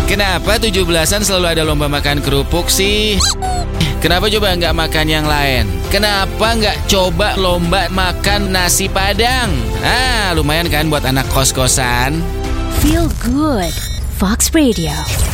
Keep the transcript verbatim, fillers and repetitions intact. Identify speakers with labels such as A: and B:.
A: Kenapa tujuh belasan selalu ada lomba makan kerupuk sih? Kenapa coba nggak makan yang lain? Kenapa nggak coba lomba makan nasi padang? Ah, lumayan kan buat anak kos-kosan?
B: Feel good. Fox Radio.